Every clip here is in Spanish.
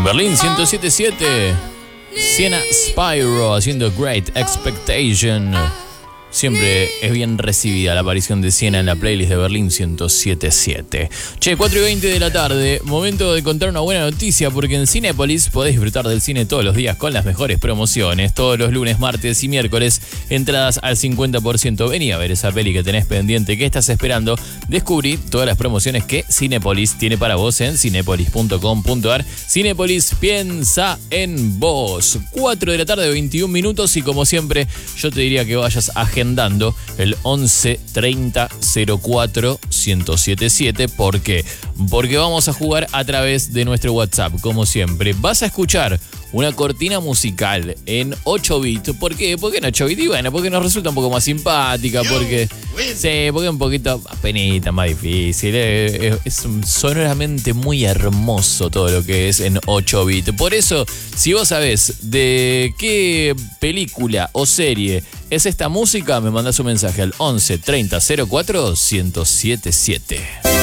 Berlín 107.7. Sienna Spyro haciendo Great Expectation. Siempre es bien recibida la aparición de Sienna en la playlist de Berlín 107.7. Che, 4:20 de la tarde, momento de contar una buena noticia, porque en Cinépolis podés disfrutar del cine todos los días con las mejores promociones. Todos los lunes, martes y miércoles, entradas al 50%. Vení a ver esa peli que tenés pendiente. ¿Qué estás esperando? Descubrí todas las promociones que Cinépolis tiene para vos en cinépolis.com.ar. Cinépolis piensa en vos. 4 de la tarde, 21 minutos, y como siempre, yo te diría que vayas agendando el 11 30 04 1077. ¿Por qué? Porque vamos a jugar a través de nuestro WhatsApp, como siempre. Vas a escuchar una cortina musical en 8 bits. ¿Por qué? ¿Por qué en 8 bits? Y bueno, porque nos resulta un poco más simpática, porque sí, porque es un poquito apenita, más difícil. Es sonoramente muy hermoso todo lo que es en 8 bits. Por eso, si vos sabés de qué película o serie es esta música, me mandás un mensaje al 11 30 04 1077.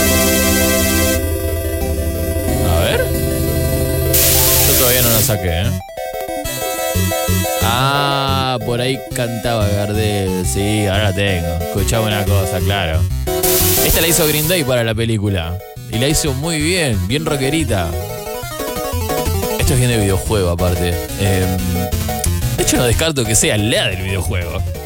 A ver. Yo todavía no la saqué, ¿eh? Ah, por ahí cantaba Gardel. Sí, ahora la tengo. Escuchaba una cosa, claro. Esta la hizo Green Day para la película. Y la hizo muy bien, bien rockerita. Esto es bien de videojuego, aparte. De hecho, no descarto que sea la del videojuego.